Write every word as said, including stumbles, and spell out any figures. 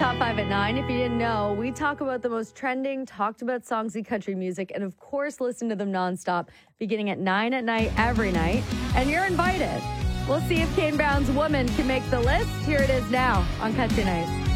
Top five at nine. If you didn't know, we talk about the most trending, talked about songs in country music, and of course, listen to them nonstop, beginning at nine at night every night. And you're invited. We'll see if Kane Brown's Woman can make the list. Here it is now on Country Nights.